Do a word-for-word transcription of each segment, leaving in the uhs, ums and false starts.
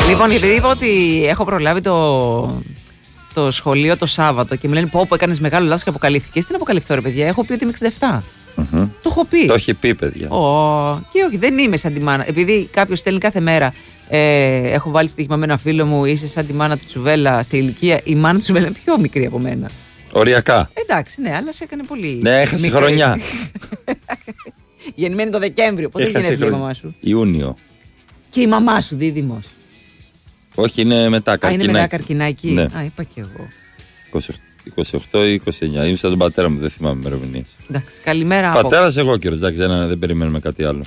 Λοιπόν, επειδή είπα ότι έχω προλάβει το, το σχολείο το Σάββατο και μου λένε πω, πω έκανες μεγάλο λάθος και αποκαλύφθηκες. Τι να αποκαλυφθώ, ρε παιδιά, έχω πει ότι είμαι εξήντα επτά. Mm-hmm. Το έχω πει. Το έχει πει, παιδιά. Oh, και όχι, δεν είμαι σαν τη μάνα. Επειδή κάποιος στέλνει κάθε μέρα, ε, έχω βάλει στοίχημα με ένα φίλο μου, είσαι σαν τη μάνα του Τσουβέλα σε ηλικία. Η μάνα του Τσουβέλα είναι πιο μικρή από μένα. Οριακά. Εντάξει, ναι, αλλά σε έκανε πολύ. Ναι, έχασε χρονιά. Γεννημένη το Δεκέμβριο. Πότε γεννήθηκε η μαμά σου? Ιούνιο. Και η μαμά σου, δίδυμος? Όχι, είναι μετά καρκινάκι. Α, είναι μετά καρκινάκι. Ναι. Α, είπα και εγώ. είκοσι οκτώ ή είκοσι εννιά. Είμαι σαν τον πατέρα μου, δεν θυμάμαι ημερομηνίες. Εντάξει, καλημέρα. Πατέρας εγώ κύριος, εντάξει, δεν, δεν περιμένουμε κάτι άλλο.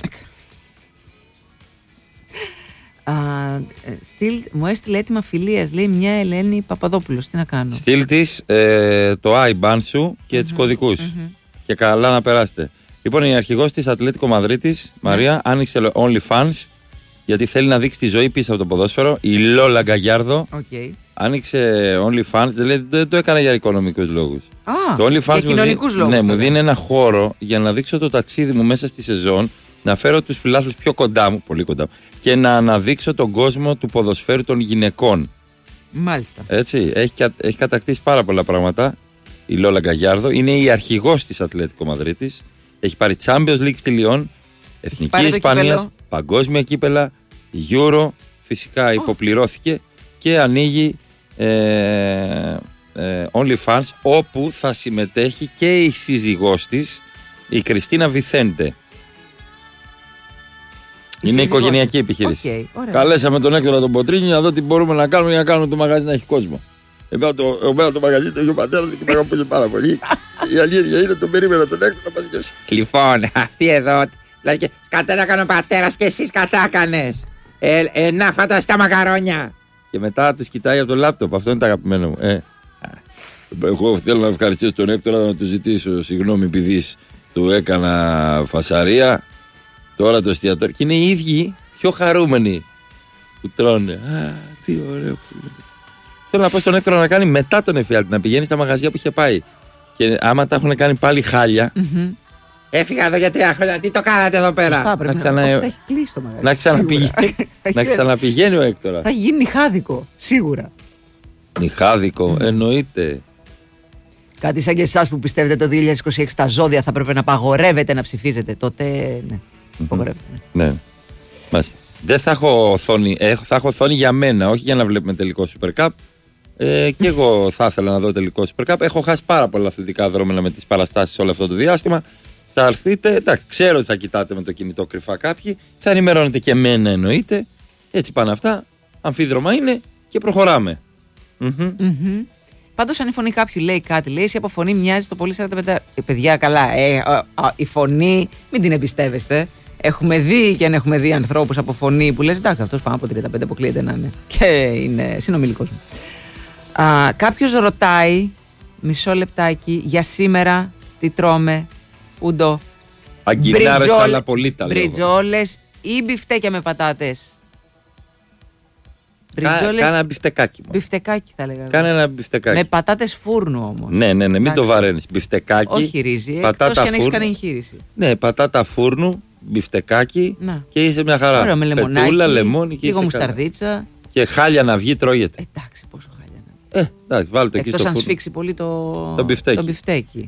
Α, στυλ, μου έστειλε έτοιμα φιλίας, λέει μια Ελένη Παπαδόπουλος. Τι να κάνω? Στείλ της ε, το άι μπαν σου και mm-hmm, τους κωδικούς. Mm-hmm. Και καλά να περάσετε. Λοιπόν, η αρχηγός της Ατλέτικο Μαδρίτης, Μαρία, mm-hmm. άνοιξε OnlyFans γιατί θέλει να δείξει τη ζωή πίσω από το ποδόσφαιρο. Η Λόλα Γκαγιάρδο okay. άνοιξε OnlyFans, δηλαδή δεν το έκανα για οικονομικούς λόγους. Ah, το OnlyFans για κοινωνικούς λόγους. Ναι, μου δίνει ένα χώρο για να δείξω το ταξίδι μου μέσα στη σεζόν, να φέρω τους φιλάθλους πιο κοντά μου, πολύ κοντά μου, και να αναδείξω τον κόσμο του ποδοσφαίρου των γυναικών. Μάλιστα. Έτσι, έχει, έχει κατακτήσει πάρα πολλά πράγματα η Λόλα Γκαγιάρδο. Είναι η αρχηγός της Ατλέτικο Μαδρίτης. Έχει πάρει Champions League στη Λιόν, Εθνική Ισπανίας, παγκόσμια κύπελα, Euro, φυσικά oh. υποπληρώθηκε και ανοίγει ε, ε, OnlyFans, όπου θα συμμετέχει και η σύζυγός της, η Κριστίνα Βιθέντε. Είναι οικογενειακή επιχείρηση. Okay, καλέσαμε τον Έκτορα τον Ποτρίνη να δω τι μπορούμε να κάνουμε για να κάνουμε το μαγαζί να έχει κόσμο. Εμένα το, εμένα το μαγαζί το έχει ο πατέρας μου και με αγαπούσε πάρα πολύ. Η αλήθεια είναι τον περίμενα τον Έκτορα να πας. Λοιπόν, αυτή εδώ. Δηλαδή, σκατά να κάνω πατέρας και εσείς κατά κάνες. Ε, ε, να φάτα στα μακαρόνια. Και μετά τους κοιτάει από το λάπτοπ. Αυτό είναι το αγαπημένο μου. Ε, εγώ θέλω να ευχαριστήσω τον Έκτορα, να του ζητήσω συγγνώμη επειδή του έκανα φασαρία. Τώρα το εστιατόριο. Και είναι οι ίδιοι πιο χαρούμενοι που τρώνε. Α, τι ωραίο που είναι. Θέλω να πω στον Έκτορα να κάνει μετά τον εφιάλτη, να πηγαίνει στα μαγαζιά που είχε πάει. Και άμα τα έχουν κάνει πάλι χάλια. Mm-hmm. Έφυγα εδώ για τρία χρόνια. Τι το κάνατε εδώ πέρα? Σωστά, πρέπει να, ξανα... να... έχει κλείσει το μαγαζί. Να, ξαναπηγαίνει... να ξαναπηγαίνει ο Έκτορα. Θα γίνει νυχάδικο, σίγουρα. Νυχάδικο, mm. εννοείται. Κάτι σαν και εσάς που πιστεύετε το δύο χιλιάδες είκοσι έξι τα ζώδια θα πρέπει να απαγορεύεται να ψηφίζετε. Τότε ναι. Mm-hmm. Ναι. Μάλιστα. Δεν θα έχω οθόνη, θα έχω οθόνη για μένα, όχι για να βλέπουμε τελικό Super Cup. Ε, και εγώ θα ήθελα να δω τελικό Super Cup. Έχω χάσει πάρα πολλά αθλητικά δρόμενα με τις παραστάσεις όλο αυτό το διάστημα. Θα έρθετε, εντάξει, ξέρω ότι θα κοιτάτε με το κινητό κρυφά κάποιοι, θα ενημερώνετε και εμένα εννοείται. Έτσι πάνε αυτά. Αμφίδρομα είναι και προχωράμε. Mm-hmm. Mm-hmm. Πάντως, αν η φωνή κάποιου λέει κάτι, λέει, εσύ από φωνή μοιάζει στο πολύ σαράντα πέντε. Ε, παιδιά, καλά. Ε, ε, ε, η φωνή, μην την εμπιστεύεστε. Έχουμε δει και αν έχουμε δει ανθρώπους από φωνή που λες εντάξει, αυτός πάνω από τριάντα πέντε αποκλείεται να είναι. Και είναι συνομιλικός μου. Α, κάποιος ρωτάει, μισό λεπτάκι, για σήμερα τι τρώμε, ούντο. Αγκινάρες αλλά πολύ τα λέω. Μπριτζόλες ή μπιφτέκια με πατάτες? Μπριτζόλες. Κάνα μπιφτεκάκι. Μπιφτεκάκι θα λέγαμε. Κάνα ένα μπιφτεκάκι. Με πατάτες φούρνου όμως. Ναι, ναι, ναι, μην το βαραίνεις. Μπιφτεκάκι. Όχι ρύζι, πατάτα εκτός και αν έχεις φούρνου. κάνει εγχείρηση. Ναι, πατάτα φούρνου, μπιφτεκάκι να. Και είσαι μια χαρά. Ωραία, με λεμονάκι, φετούλα, λεμόνι και λίγο μουσταρδίτσα. Και χάλια να βγει τρώγεται. Εντάξει, πόσο χάλια να βγει. Ε, εντάξει, βάλτε εκεί στο φούρνο. Εκτός αν σφίξει πολύ το, το μπιφτέκι. Το μπιφτέκι.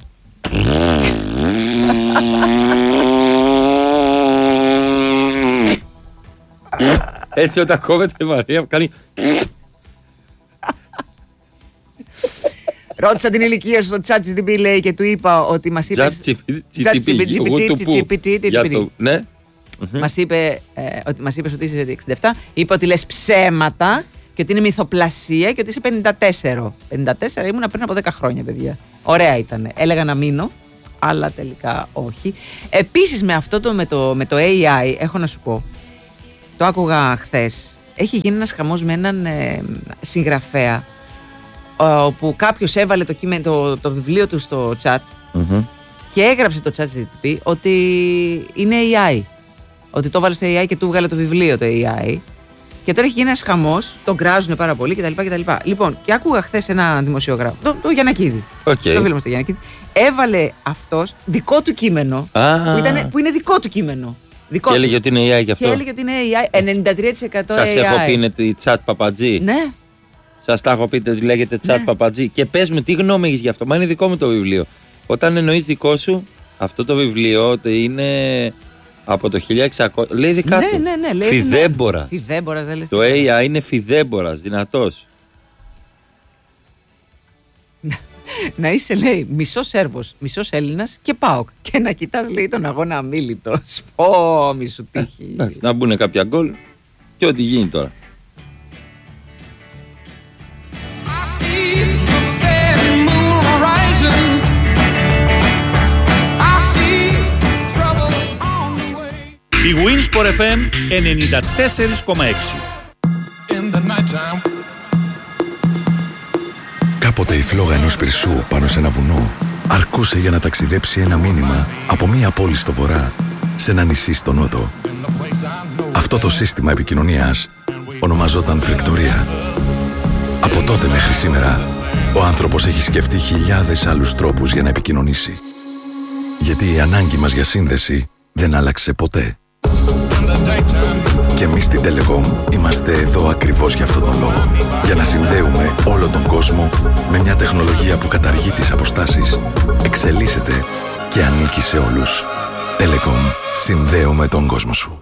Έτσι όταν κόβεται η Μαρία κάνει. Ρώτησα την ηλικία στο chat τζι τι πι λέει και του είπα ότι μας είπε. Ναι. Μας είπε ότι μας είπες ότι είσαι εξήντα επτά. Είπε ότι λες ψέματα και ότι είναι μυθοπλασία και ότι είσαι πενήντα τέσσερα. πενήντα τέσσερα ήμουνα πριν από δέκα χρόνια, παιδιά. Ωραία ήταν. Έλεγα να μείνω, αλλά τελικά όχι. Επίσης με αυτό το με, το με το έι άι έχω να σου πω. Το άκουγα χθες. Έχει γίνει ένας χαμός με έναν ε, συγγραφέα όπου κάποιος έβαλε το, κείμενο, το, το βιβλίο του στο chat mm-hmm. και έγραψε το chat τζι τι πι ότι είναι έι άι. Ότι το έβαλε στο έι άι και του βγάλε το βιβλίο το έι άι. Και τώρα έχει γίνει ένας χαμός, τον κράζουν πάρα πολύ κτλ. κτλ. Λοιπόν, και άκουγα χθες έναν δημοσιογράφο, το, το Γιαννακίδη. Okay. Το φίλο μας το Γιαννακίδη. Έβαλε αυτός δικό του κείμενο, ah. που, ήταν, που είναι δικό του κείμενο. Δικό και έλεγε ότι είναι έι άι γι' αυτό. Και έλεγε ότι είναι έι άι. ενενήντα τρία τοις εκατό Σας έι άι. έχω πει είναι η Τσάτ Παπατζή. Ναι. Σας τα έχω πει ότι λέγεται Τσάτ Ναι. Παπατζή. Και πες με τι γνώμη έχεις γι' αυτό. Μα είναι δικό μου το βιβλίο. Όταν εννοείς δικό σου, αυτό το βιβλίο είναι από το χίλια εξακόσια. Λέει δικά Ναι, του. ναι, ναι, λέει Φιδέμπορας. Φιδέμπορας, δεν λες. Το έι άι είναι φιδέμπορας, δυνατός. Να είσαι, λέει, μισός Σέρβος, μισός Έλληνας και ΠΑΟΚ. Και να κοιτάς, λέει, τον αγώνα αμίλητος. Πω, μη σου τύχει. Εντάξει, να μπουν κάποια γκολ και ό,τι γίνει τώρα. Η Winsport εφ εμ ενενήντα τέσσερα κόμμα έξι. Κάποτε η φλόγα ενός πυρσού πάνω σε ένα βουνό αρκούσε για να ταξιδέψει ένα μήνυμα από μία πόλη στο βορρά σε ένα νησί στο νότο. Αυτό το σύστημα επικοινωνίας ονομαζόταν φλεκτορία. Από τότε μέχρι σήμερα ο άνθρωπος έχει σκεφτεί χιλιάδες άλλους τρόπους για να επικοινωνήσει. Γιατί η ανάγκη μας για σύνδεση δεν άλλαξε ποτέ. Και εμείς στην Telecom είμαστε εδώ ακριβώς για αυτόν τον λόγο. Για να συνδέουμε όλο τον κόσμο με μια τεχνολογία που καταργεί τις αποστάσεις, εξελίσσεται και ανήκει σε όλους. Telecom. Συνδέουμε τον κόσμο σου.